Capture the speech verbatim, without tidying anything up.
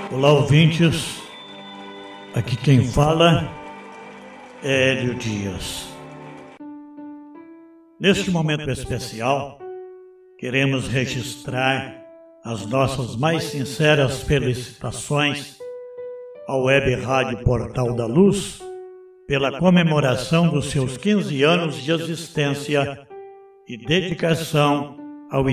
Olá, ouvintes. Aqui quem fala é Hélio Dias. Neste momento especial, queremos registrar as nossas mais sinceras felicitações ao Web Rádio Portal da Luz pela comemoração dos seus quinze anos de existência e dedicação